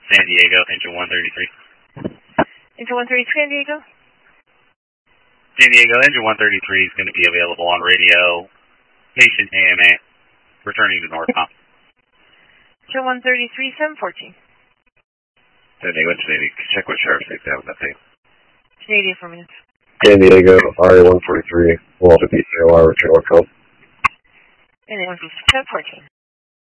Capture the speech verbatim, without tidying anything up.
San Diego, engine one thirty-three. Engine one thirty-three, San Diego? San Diego, engine one thirty-three is going to be available on radio. Patient A M A, returning to northbound. Engine one thirty-three, seven fourteen. San Diego, Canadian, check what sheriff's they have that thing. Canadian for minutes. San Diego, R A one forty-three, Walter P C O R, return what call. And then one fifty, seven fourteen.